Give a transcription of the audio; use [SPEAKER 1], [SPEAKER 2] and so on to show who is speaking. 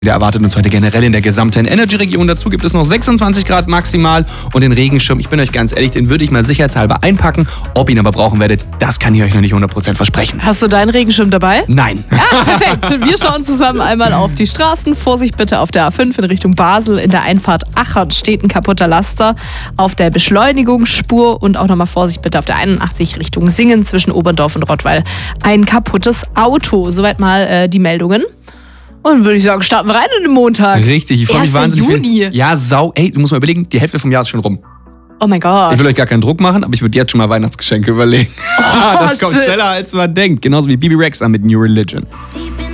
[SPEAKER 1] erwartet uns heute generell in der gesamten Energy-Region. Dazu gibt es noch 26 Grad maximal und den Regenschirm, ich bin euch ganz ehrlich, den würde ich mal sicherheitshalber einpacken. Ob ihr ihn aber brauchen werdet, das kann ich euch noch nicht 100% versprechen.
[SPEAKER 2] Hast du deinen Regenschirm dabei?
[SPEAKER 1] Nein.
[SPEAKER 2] Ja, perfekt. Wir schauen zusammen einmal auf die Straßen. Vorsicht bitte auf der A5 in Richtung Basel. In der Einfahrt Achern steht ein kaputter Laster auf der Beschleunigungsspur. Und auch nochmal Vorsicht bitte auf der 81 Richtung Singen zwischen Oberndorf und Rottweil. Ein kaputtes Auto. Soweit mal die Meldungen. Und dann würde ich sagen, starten wir rein in den Montag.
[SPEAKER 1] Richtig, ich freue mich
[SPEAKER 2] 1.
[SPEAKER 1] wahnsinnig.
[SPEAKER 2] Juni.
[SPEAKER 1] Ja, ey, du musst mal überlegen, die Hälfte vom Jahr ist schon rum.
[SPEAKER 2] Oh mein Gott.
[SPEAKER 1] Ich will euch gar keinen Druck machen, aber ich würde jetzt schon mal Weihnachtsgeschenke überlegen. Das kommt
[SPEAKER 2] shit.
[SPEAKER 1] schneller, als man denkt. Genauso wie Bibi Rexha mit New Religion.
[SPEAKER 3] Deep in